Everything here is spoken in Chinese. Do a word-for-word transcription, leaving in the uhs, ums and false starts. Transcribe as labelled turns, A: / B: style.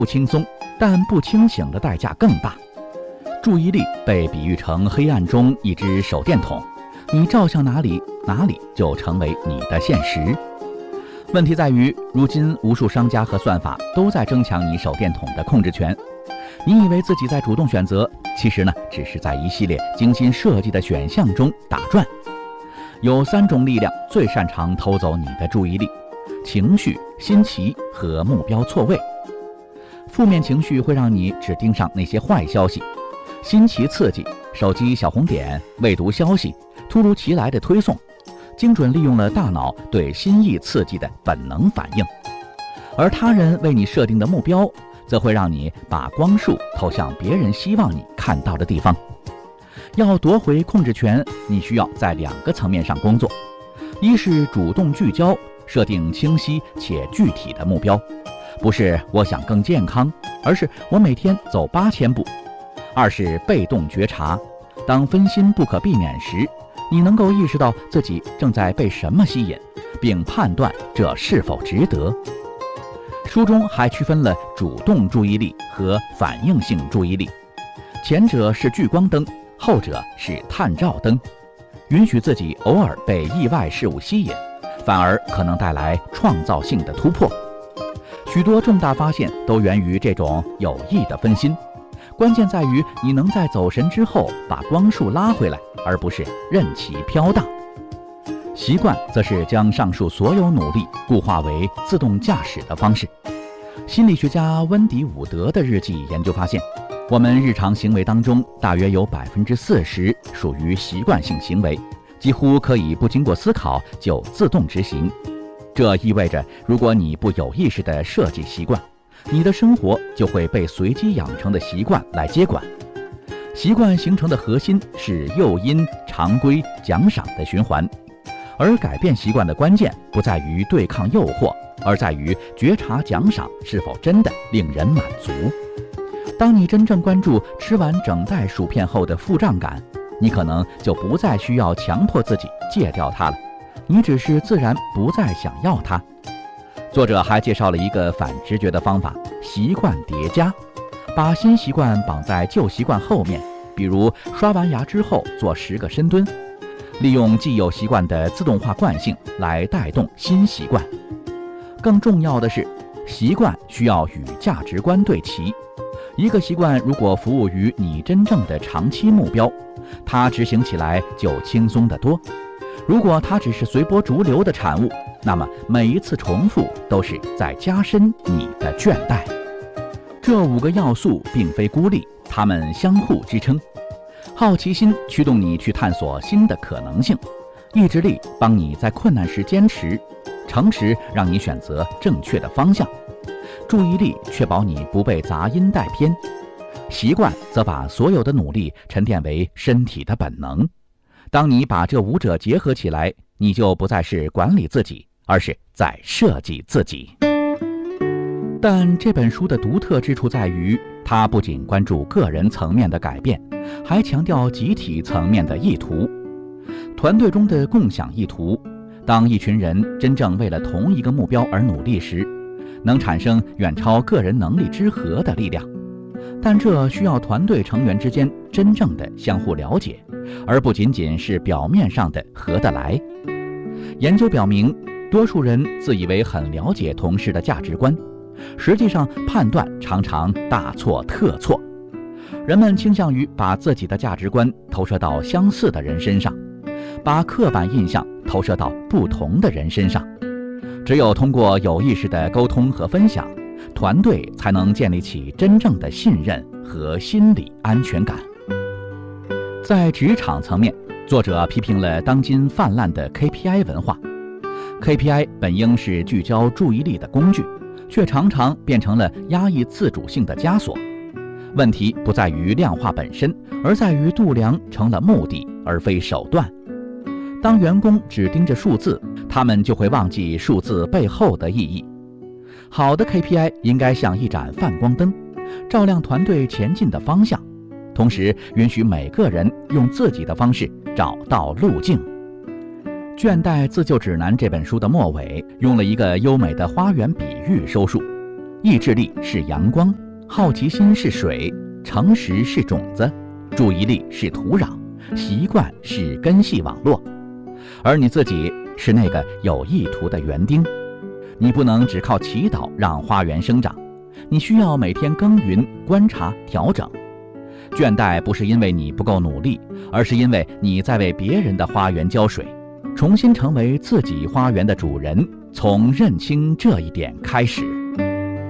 A: 不轻松，但不清醒的代价更大。注意力被比喻成黑暗中一只手电筒，你照向哪里，哪里就成为你的现实。问题在于，如今无数商家和算法都在争抢你手电筒的控制权。你以为自己在主动选择，其实呢，只是在一系列精心设计的选项中打转。有三种力量最擅长偷走你的注意力：情绪、新奇和目标错位。负面情绪会让你只盯上那些坏消息，新奇刺激，手机小红点、未读消息、突如其来的推送，精准利用了大脑对新意刺激的本能反应。而他人为你设定的目标，则会让你把光束投向别人希望你看到的地方。要夺回控制权，你需要在两个层面上工作：一是主动聚焦，设定清晰且具体的目标，不是我想更健康，而是我每天走八千步；二是被动觉察，当分心不可避免时，你能够意识到自己正在被什么吸引，并判断这是否值得。书中还区分了主动注意力和反应性注意力，前者是聚光灯，后者是探照灯。允许自己偶尔被意外事物吸引，反而可能带来创造性的突破。许多重大发现都源于这种有意的分心，关键在于你能在走神之后把光束拉回来，而不是任其飘荡。习惯则是将上述所有努力固化为自动驾驶的方式。心理学家温迪伍德的日记研究发现，我们日常行为当中大约有百分之四十属于习惯性行为，几乎可以不经过思考就自动执行。这意味着，如果你不有意识地设计习惯，你的生活就会被随机养成的习惯来接管。习惯形成的核心是诱因、常规、奖赏的循环，而改变习惯的关键不在于对抗诱惑，而在于觉察奖赏是否真的令人满足。当你真正关注吃完整袋薯片后的腹胀感，你可能就不再需要强迫自己戒掉它了，你只是自然不再想要它。作者还介绍了一个反直觉的方法：习惯叠加，把新习惯绑在旧习惯后面，比如刷完牙之后做十个深蹲，利用既有习惯的自动化惯性来带动新习惯。更重要的是，习惯需要与价值观对齐。一个习惯如果服务于你真正的长期目标，它执行起来就轻松得多。如果它只是随波逐流的产物，那么每一次重复都是在加深你的倦怠。这五个要素并非孤立，它们相互支撑。好奇心驱动你去探索新的可能性，意志力帮你在困难时坚持，诚实让你选择正确的方向，注意力确保你不被杂音带偏，习惯则把所有的努力沉淀为身体的本能。当你把这五者结合起来，你就不再是管理自己，而是在设计自己。但这本书的独特之处在于，它不仅关注个人层面的改变，还强调集体层面的意图，团队中的共享意图。当一群人真正为了同一个目标而努力时，能产生远超个人能力之和的力量。但这需要团队成员之间真正的相互了解，而不仅仅是表面上的合得来。研究表明，多数人自以为很了解同事的价值观，实际上判断常常大错特错。人们倾向于把自己的价值观投射到相似的人身上，把刻板印象投射到不同的人身上。只有通过有意识的沟通和分享，团队才能建立起真正的信任和心理安全感。在职场层面，作者批评了当今泛滥的 K P I 文化。K P I 本应是聚焦注意力的工具，却常常变成了压抑自主性的枷锁。问题不在于量化本身，而在于度量成了目的而非手段。当员工只盯着数字，他们就会忘记数字背后的意义。好的 K P I 应该像一盏泛光灯，照亮团队前进的方向，同时允许每个人用自己的方式找到路径。《倦怠自救指南》这本书的末尾用了一个优美的花园比喻收束。 意志力是阳光，好奇心是水，诚实是种子，注意力是土壤，习惯是根系网络，而你自己是那个有意图的园丁。你不能只靠祈祷让花园生长，你需要每天耕耘、观察、调整。倦怠不是因为你不够努力，而是因为你在为别人的花园浇水。重新成为自己花园的主人，从认清这一点开始。